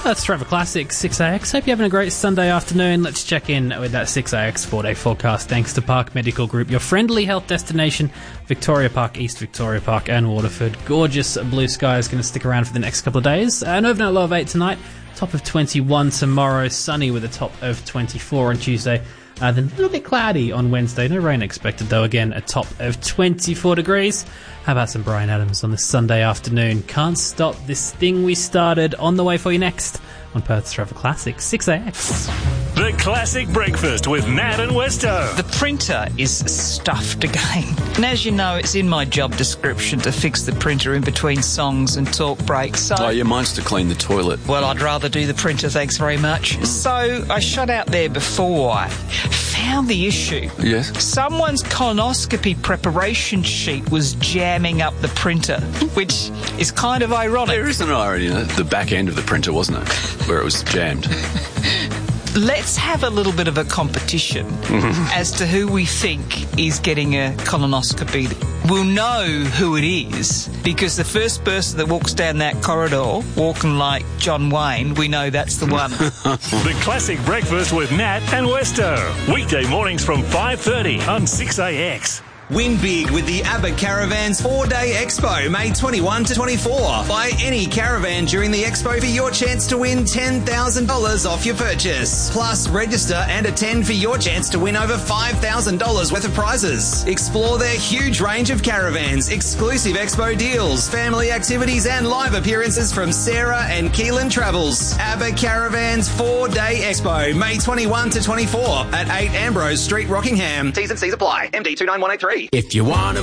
That's Trevor Classic 6AX. Hope you're having a great Sunday afternoon. Let's check in with that 6AX 4-day forecast thanks to Park Medical Group, your friendly health destination, Victoria Park, East Victoria Park and Waterford. Gorgeous blue sky is going to stick around for the next couple of days. An overnight low of 8 tonight, top of 21 tomorrow, sunny with a top of 24 on Tuesday. Then a little bit cloudy on Wednesday. No rain expected, though. Again, a top of 24 degrees. How about some Bryan Adams on this Sunday afternoon? Can't stop this thing we started. On the way for you next on Perth's Trevor Classic 6AX. The Classic Breakfast with Nat and Westo. The printer is stuffed again. And as you know, it's in my job description to fix the printer in between songs and talk breaks. So, oh, yeah, mine's to clean the toilet. Well, I'd rather do the printer, thanks very much. So I shut out there before I found the issue. Yes? Someone's colonoscopy preparation sheet was jamming up the printer, which is kind of ironic. There is an irony in it. The back end of the printer, wasn't it? Where it was jammed. Let's have a little bit of a competition as to who we think is getting a colonoscopy. We'll know who it is because the first person that walks down that corridor walking like John Wayne, we know that's the one. The Classic Breakfast with Nat and Westo. Weekday mornings from 5:30 on 6AX. Win big with the ABBA Caravans 4-Day Expo, May 21 to 24. Buy any caravan during the expo for your chance to win $10,000 off your purchase. Plus, register and attend for your chance to win over $5,000 worth of prizes. Explore their huge range of caravans, exclusive expo deals, family activities and live appearances from Sarah and Keelan Travels. ABBA Caravans 4-Day Expo, May 21 to 24 at 8 Ambrose Street, Rockingham. T's and C's apply. MD 29183. If you want to